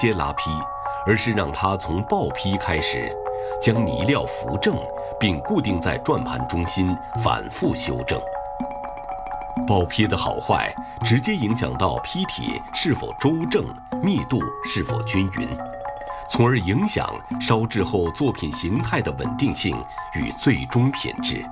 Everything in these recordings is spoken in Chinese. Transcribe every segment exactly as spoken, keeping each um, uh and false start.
接拉坯，而是让它从爆坯开始，将泥料扶正，并固定在转盘中心，反复修正。爆坯的好坏直接影响到坯体是否周正、密度是否均匀，从而影响烧制后作品形态的稳定性与最终品质。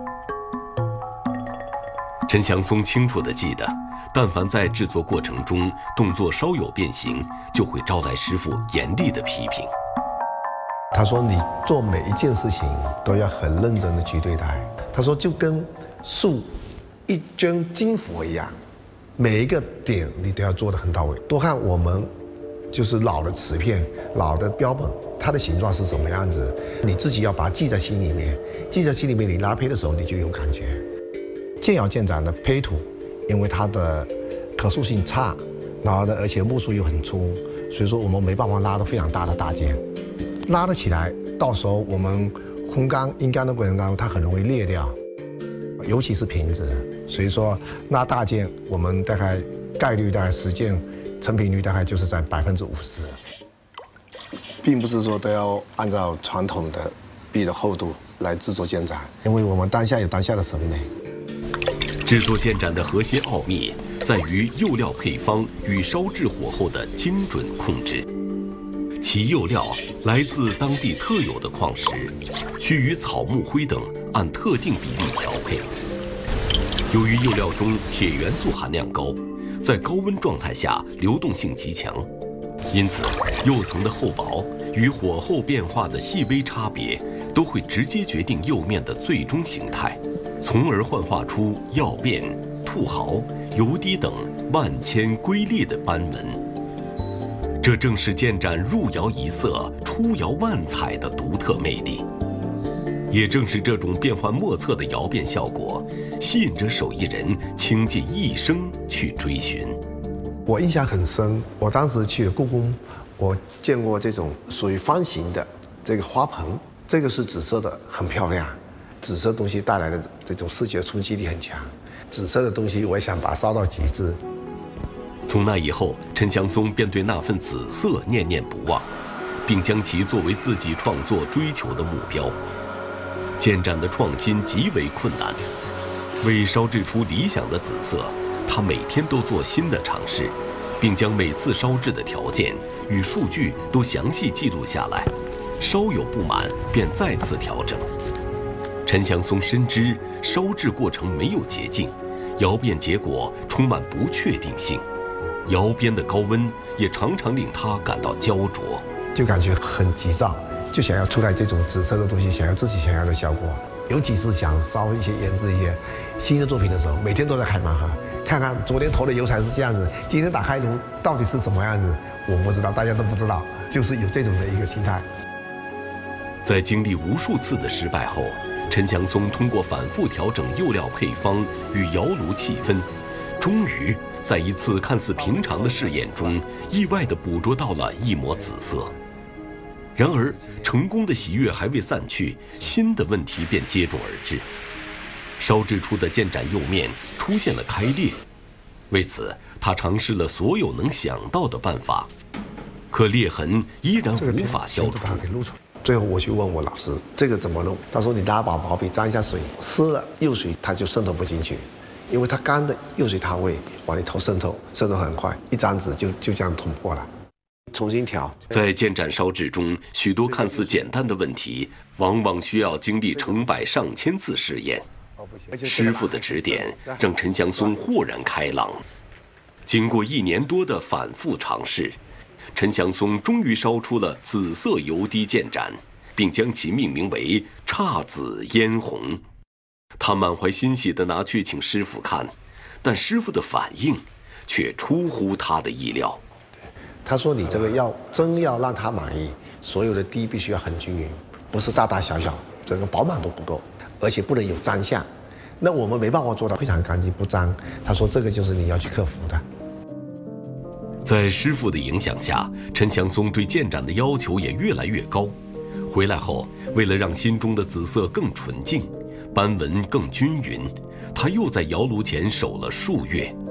陈祥松清楚地记得，但凡在制作过程中动作稍有变形，就会招来师傅严厉的批评。 他说：“你做每一件事情都要很认真地去对待。”他说：“就跟塑一尊金佛一样，每一个点你都要做得很到位。多看我们就是老的瓷片、老的标本，它的形状是什么样子，你自己要把它记在心里面。记在心里面，你拉坯的时候你就有感觉。建窑建盏的坯土，因为它的可塑性差，然后呢，而且木数又很粗，所以说我们没办法拉得非常大的大件。拉得起来，到时候我们烘干、阴干的过程当中，它很容易裂掉，尤其是瓶子。所以说拉大件，我们大概概率大概十件，成品率大概就是在百分之五十，并不是说都要按照传统的壁的厚度来制作建盏，因为我们当下有当下的审美。 制作建盏的核心奥秘在于釉料配方与烧制火候的精准控制。其釉料来自当地特有的矿石，需与草木灰等按特定比例调配。由于釉料中铁元素含量高，在高温状态下流动性极强，因此釉层的厚薄与火候变化的细微差别都会直接决定釉面的最终形态，从而幻化出曜变、兔毫、油滴等万千瑰丽的斑纹。这正是建盏入窑一色、出窑万彩的独特魅力。也正是这种变幻莫测的窑变效果，吸引着手艺人倾尽一生去追寻。 我印象很深，我当时去故宫，我见过这种属于方形的这个花盆，这个是紫色的，很漂亮。紫色东西带来的这种视觉冲击力很强，紫色的东西我也想把它烧到极致。 从那以后，陈祥松便对那份紫色念念不忘，并将其作为自己创作追求的目标。建盏的创新极为困难，为烧制出理想的紫色，他每天都做新的尝试，并将每次烧制的条件与数据都详细记录下来，稍有不满便再次调整。陈祥松深知烧制过程没有捷径，窑变结果充满不确定性，窑边的高温也常常令他感到焦灼， 就感觉很急躁，就想要出来这种紫色的东西，想要自己想要的效果。尤其是想烧一些研制一些新的作品的时候，每天都在开盲盒，看看昨天投的油彩是这样子，今天打开炉到底是什么样子，我不知道，大家都不知道，就是有这种的一个心态。 在经历无数次的失败后，陈祥松通过反复调整釉料配方与窑炉气氛，终于在一次看似平常的试验中，意外地捕捉到了一抹紫色。然而，成功的喜悦还未散去，新的问题便接踵而至。烧制出的建盏釉面出现了开裂，为此他尝试了所有能想到的办法，可裂痕依然无法消除。 最后我去问我老师这个怎么弄，他说你拿把毛笔沾一下水，湿了釉水它就渗透不进去，因为它干的釉水它会往里头渗透，渗透很快，一张纸就就这样捅破了。重新调。 在建盏烧制中，许多看似简单的问题，往往需要经历成百上千次试验。师傅的指点让陈祥松豁然开朗。经过一年多的反复尝试，陈祥松终于烧出了紫色油滴建盏，并将其命名为“姹紫嫣红”。他满怀欣喜地拿去请师傅看，但师傅的反应却出乎他的意料。 他说：“你这个要真要让他满意，所有的滴必须要很均匀，不是大大小小，整个饱满都不够，而且不能有脏相。那我们没办法做到非常干净不脏。”他说：“这个就是你要去克服的。” 在师傅的影响下，陈祥松对建盏的要求也越来越高。回来后，为了让心中的紫色更纯净，斑纹更均匀，他又在窑炉前守了数月，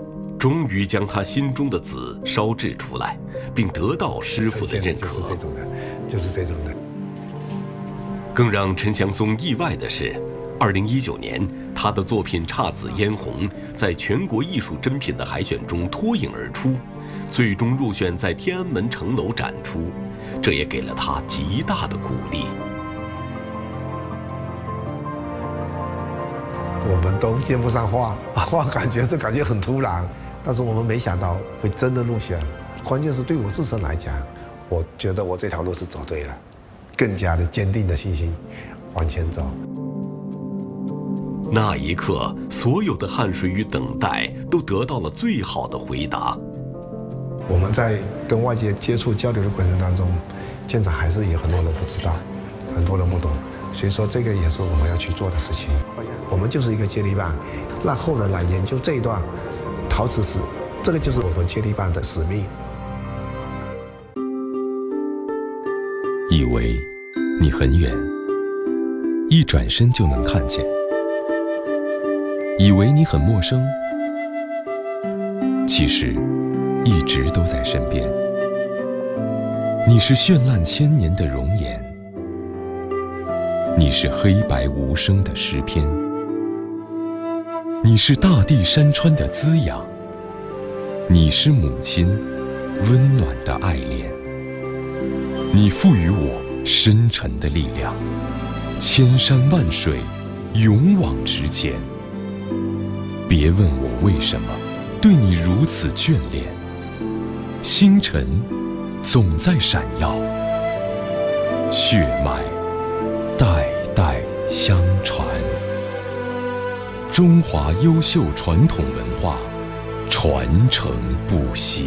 终于将他心中的籽烧制出来，并得到师傅的认可。 就是这种的，就是这种的。 更让陈祥松意外的是，二零一九年，他的作品《姹紫嫣红》在全国艺术珍品的海选中脱颖而出，最终入选在天安门城楼展出，这也给了他极大的鼓励。 我们都接不上话，话感觉这感觉很突然，但是我们没想到会真的入选。关键是对我自身来讲，我觉得我这条路是走对了，更加的坚定的信心往前走。 那一刻，所有的汗水与等待都得到了最好的回答。 我们在跟外界接触交流的过程当中，现场还是有很多人不知道，很多人不懂，所以说这个也是我们要去做的事情。我们就是一个接力棒，让后人来研究这一段陶瓷史，这个就是我们接力棒的使命。 以为你很远，一转身就能看见；以为你很陌生，其实一直都在身边。你是绚烂千年的容颜，你是黑白无声的诗篇，你是大地山川的滋养，你是母亲温暖的爱恋。你赋予我深沉的力量，千山万水，勇往直前。别问我为什么对你如此眷恋，星辰总在闪耀，血脉代代相传。中华优秀传统文化传承不息。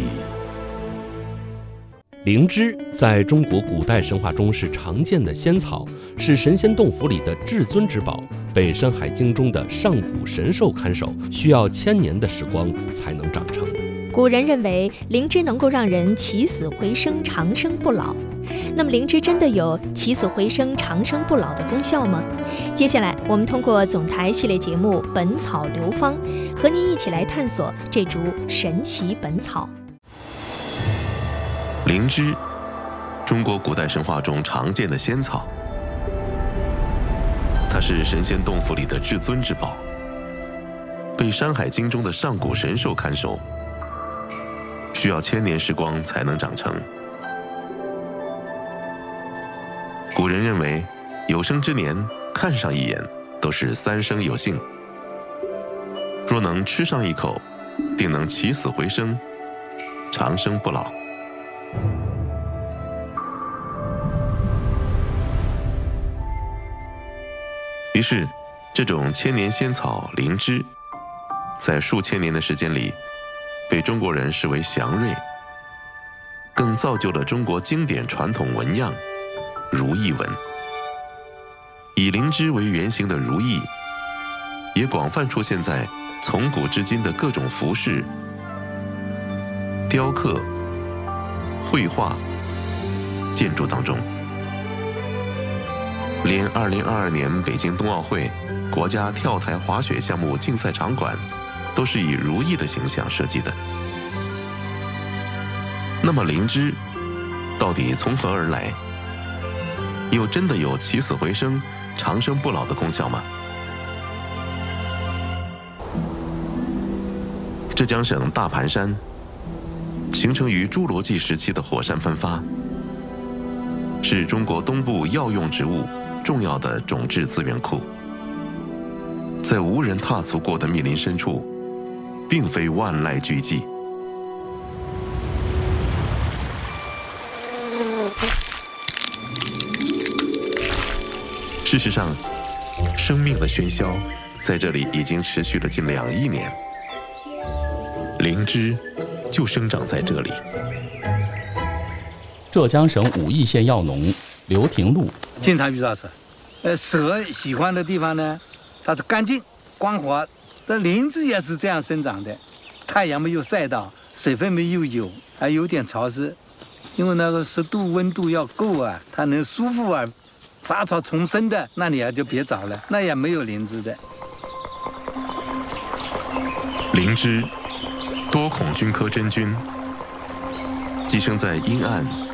灵芝在中国古代神话中是常见的仙草，是神仙洞府里的至尊之宝，被《山海经》中的上古神兽看守，需要千年的时光才能长成。 古人认为灵芝能够让人起死回生、长生不老。那么灵芝真的有起死回生、长生不老的功效吗？接下来我们通过总台系列节目《本草流芳》，和您一起来探索这株神奇本草。 灵芝，中国古代神话中常见的仙草，它是神仙洞府里的至尊之宝，被《山海经》中的上古神兽看守，需要千年时光才能长成。古人认为，有生之年看上一眼都是三生有幸，若能吃上一口，定能起死回生，长生不老。于是，这种千年仙草灵芝，在数千年的时间里，被中国人视为祥瑞，更造就了中国经典传统纹样如意纹。以灵芝为原型的如意，也广泛出现在从古至今的各种服饰、雕刻、绘画、建筑当中。连二零二二年北京冬奥会国家跳台滑雪项目竞赛场馆都是以如意的形象设计的。那么灵芝到底从何而来？又真的有起死回生、长生不老的功效吗？浙江省大盘山形成于侏罗纪时期的火山喷发，是中国东部药用植物重要的种质资源库。在无人踏足过的密林深处，并非万籁俱寂。事实上，生命的喧嚣在这里已经持续了近两亿年。灵芝就生长在这里。 浙江省武义县药农刘廷禄经常遇到蛇，呃，蛇喜欢的地方呢，它是干净光滑。这灵芝也是这样生长的，太阳没有晒到，水分没有有，还有点潮湿，因为那个湿度温度要够啊，它能舒服啊。杂草丛生的，那你啊就别找了，那也没有灵芝的。 灵芝多孔菌科真菌，寄生在阴暗